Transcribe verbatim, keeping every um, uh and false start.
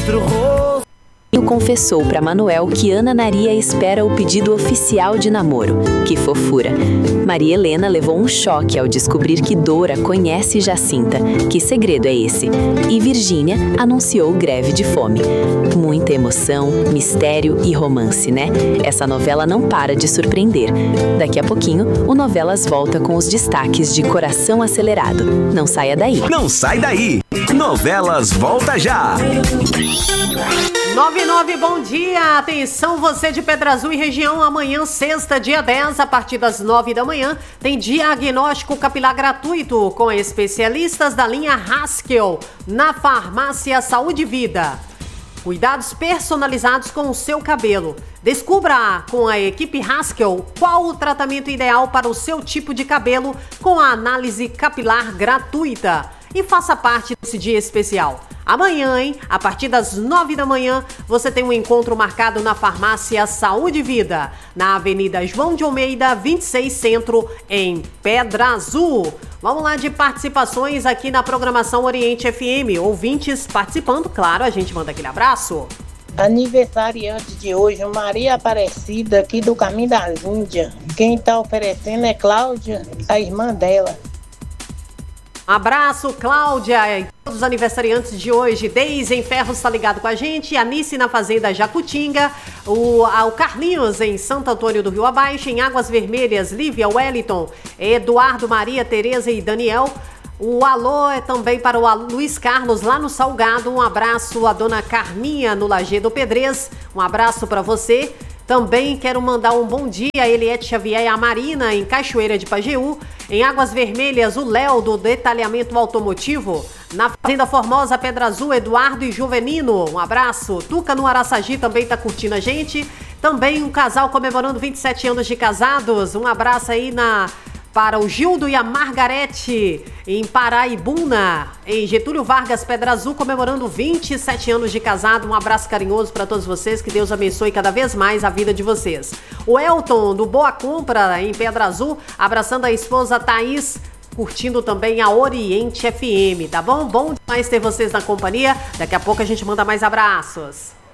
mostra o rosto. Confessou para Manuel que Ana Naria espera o pedido oficial de namoro. Que fofura! Maria Helena levou um choque ao descobrir que Dora conhece Jacinta. Que segredo é esse? E Virgínia anunciou greve de fome. Muita emoção, mistério e romance, né? Essa novela não para de surpreender. Daqui a pouquinho, o Novelas volta com os destaques de Coração Acelerado. Não saia daí! Não sai daí! Novelas volta já! nove e nove, bom dia! Atenção, você de Pedra Azul e região, amanhã, sexta, dia dez, a partir das nove da manhã, tem diagnóstico capilar gratuito com especialistas da linha Haskell na Farmácia Saúde e Vida. Cuidados personalizados com o seu cabelo. Descubra com a equipe Haskell qual o tratamento ideal para o seu tipo de cabelo com a análise capilar gratuita. E faça parte desse dia especial. Amanhã, hein? A partir das nove da manhã, você tem um encontro marcado na Farmácia Saúde e Vida, na Avenida João de Almeida, vinte e seis Centro, em Pedra Azul. Vamos lá de participações aqui na programação Oriente F M. Ouvintes participando, claro, a gente manda aquele abraço. Aniversariante de hoje, Maria Aparecida, aqui do Caminho das Índias. Quem está oferecendo é Cláudia, a irmã dela. Abraço, Cláudia, e todos os aniversariantes de hoje. Deise em Ferros está ligado com a gente, Anice na Fazenda Jacutinga, o, a, o Carlinhos em Santo Antônio do Rio Abaixo, em Águas Vermelhas, Lívia, Wellington, Eduardo, Maria, Tereza e Daniel. O alô é também para o Luiz Carlos lá no Salgado. Um abraço à dona Carminha no Lajeado Pedrez. Um abraço para você. Também quero mandar um bom dia a Eliette Xavier e a Marina em Cachoeira de Pajeú. Em Águas Vermelhas, o Léo do Detalhamento Automotivo. Na Fazenda Formosa, Pedra Azul, Eduardo e Juvenino. Um abraço. Tuca no Araçagi também está curtindo a gente. Também um casal comemorando vinte e sete anos de casados. Um abraço aí na... para o Gildo e a Margarete, em Paraibuna, em Getúlio Vargas, Pedra Azul, comemorando vinte e sete anos de casado. Um abraço carinhoso para todos vocês, que Deus abençoe cada vez mais a vida de vocês. O Elton, do Boa Compra, em Pedra Azul, abraçando a esposa Thaís, curtindo também a Oriente F M, tá bom? Bom demais ter vocês na companhia. Daqui a pouco a gente manda mais abraços.